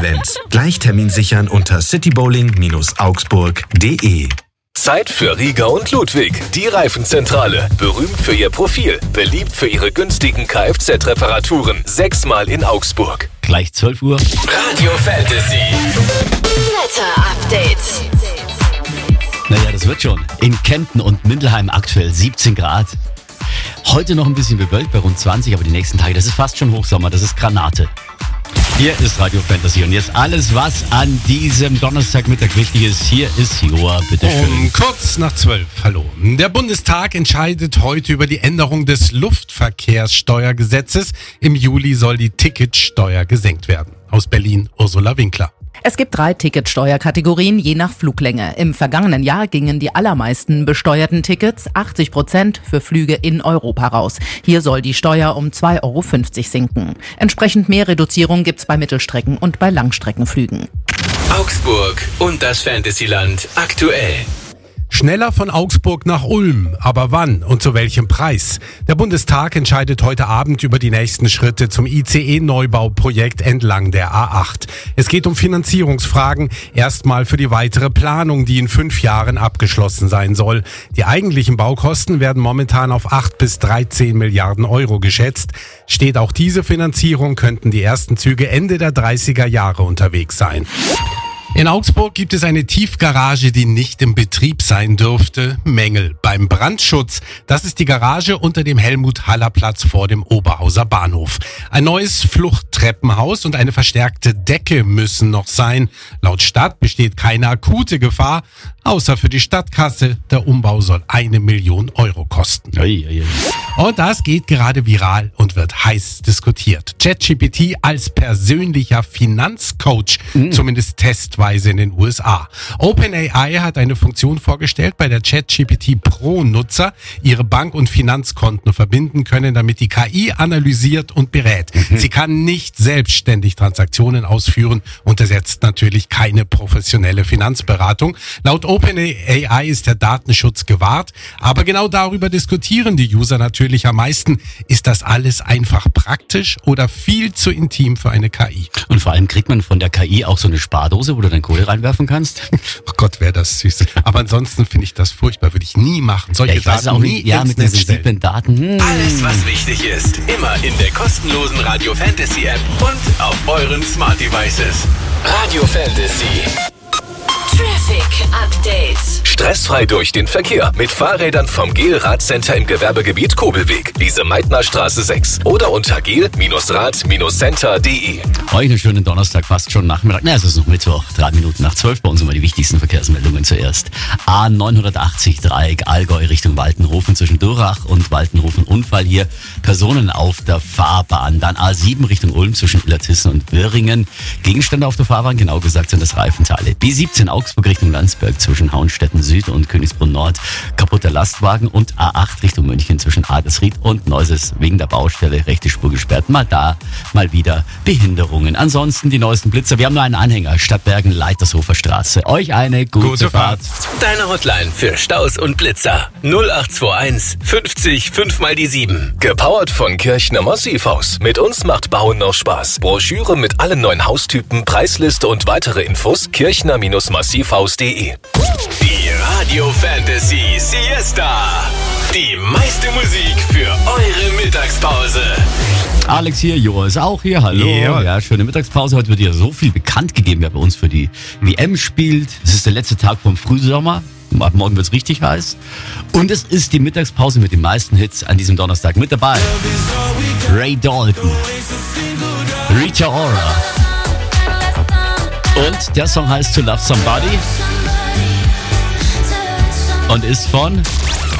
Events. Gleich Termin sichern unter citybowling-augsburg.de. Zeit für Rieger und Ludwig, die Reifenzentrale. Berühmt für ihr Profil, beliebt für ihre günstigen Kfz-Reparaturen. 6-mal in Augsburg. Gleich 12 Uhr. Radio Fantasy. Wetter-Update. Naja, das wird schon. In Kempten und Mindelheim aktuell 17 Grad. Heute noch ein bisschen bewölkt bei rund 20, aber die nächsten Tage, das ist fast schon Hochsommer, das ist Granate. Hier ist Radio Fantasy und jetzt alles, was an diesem Donnerstagmittag wichtig ist. Hier ist Joa, bitteschön. Um kurz nach 12, hallo. Der Bundestag entscheidet heute über die Änderung des Luftverkehrssteuergesetzes. Im Juli soll die Ticketsteuer gesenkt werden. Aus Berlin, Ursula Winkler. Es gibt 3 Ticketsteuerkategorien je nach Fluglänge. Im vergangenen Jahr gingen die allermeisten besteuerten Tickets, 80%, für Flüge in Europa raus. Hier soll die Steuer um 2,50 Euro sinken. Entsprechend mehr Reduzierung gibt's bei Mittelstrecken- und bei Langstreckenflügen. Augsburg und das Fantasyland aktuell. Schneller von Augsburg nach Ulm. Aber wann und zu welchem Preis? Der Bundestag entscheidet heute Abend über die nächsten Schritte zum ICE-Neubauprojekt entlang der A8. Es geht um Finanzierungsfragen, erstmal für die weitere Planung, die in 5 Jahren abgeschlossen sein soll. Die eigentlichen Baukosten werden momentan auf 8 bis 13 Milliarden Euro geschätzt. Steht auch diese Finanzierung, könnten die ersten Züge Ende der 30er Jahre unterwegs sein. In Augsburg gibt es eine Tiefgarage, die nicht im Betrieb sein dürfte. Mängel beim Brandschutz. Das ist die Garage unter dem Helmut-Haller-Platz vor dem Oberhauser Bahnhof. Ein neues Fluchttreppenhaus und eine verstärkte Decke müssen noch sein. Laut Stadt besteht keine akute Gefahr, außer für die Stadtkasse. Der Umbau soll 1 Million Euro kosten. Und das geht gerade viral und wird heiß diskutiert. ChatGPT als persönlicher Finanzcoach, zumindest testweise in den USA. OpenAI hat eine Funktion vorgestellt, bei der ChatGPT Pro-Nutzer ihre Bank- und Finanzkonten verbinden können, damit die KI analysiert und berät. Sie kann nicht selbstständig Transaktionen ausführen und ersetzt natürlich keine professionelle Finanzberatung. Laut OpenAI ist der Datenschutz gewahrt, aber genau darüber diskutieren die User natürlich am meisten. Ist das alles einfach praktisch oder viel zu intim für eine KI? Und vor allem kriegt man von der KI auch so eine Spardose, wo du dann Kohle reinwerfen kannst? Oh Gott, wäre das süß. Aber ansonsten finde ich das furchtbar, würde ich nie machen. Solche Ich weiß Daten auch nicht, nie mit diesen sensiblen Daten. Alles, was wichtig ist, immer in der kostenlosen Radio Fantasy App und auf euren Smart Devices. Radio Fantasy. Traffic Update. Stressfrei durch den Verkehr mit Fahrrädern vom Gel-Radcenter im Gewerbegebiet Kobelweg, Lise-Meitner-Straße 6 oder unter gel-rad-center.de. Euch einen schönen Donnerstag, fast schon Nachmittag. Es ist noch Mittwoch, 3 Minuten nach 12. Bei uns immer die wichtigsten Verkehrsmeldungen zuerst. A980 Dreieck Allgäu Richtung Waltenhofen zwischen Durach und Waltenhofen. Unfall hier. Personen auf der Fahrbahn. Dann A7 Richtung Ulm zwischen Illertissen und Wirringen. Gegenstände auf der Fahrbahn, genau gesagt sind das Reifenteile. B17 Augsburg Richtung Landsberg zwischen Hauenstetten Süd und Königsbrunn Nord. Kaputter Lastwagen und A8 Richtung München zwischen Adelsried und Neuses wegen der Baustelle. Rechte Spur gesperrt. Mal da, mal wieder Behinderungen. Ansonsten die neuesten Blitzer. Wir haben nur einen Anhänger. Stadtbergen, Leitershofer Straße. Euch eine gute Fahrt. Deine Hotline für Staus und Blitzer. 0821 50 5 mal die 7. Gepowert von Kirchner Massivhaus. Mit uns macht Bauen noch Spaß. Broschüre mit allen neuen Haustypen, Preisliste und weitere Infos kirchner-massivhaus.de. Die Radio Fantasy Siesta. Die meiste Musik für eure Mittagspause. Alex hier, Joa ist auch hier, hallo. Yeah. Ja, schöne Mittagspause. Heute wird ja so viel bekannt gegeben, wer bei uns für die WM spielt. Es ist der letzte Tag vom Frühsommer. Ab morgen wird's richtig heiß. Und es ist die Mittagspause mit den meisten Hits an diesem Donnerstag mit dabei. Ray Dalton, Rita Ora. Und der Song heißt To Love Somebody und ist von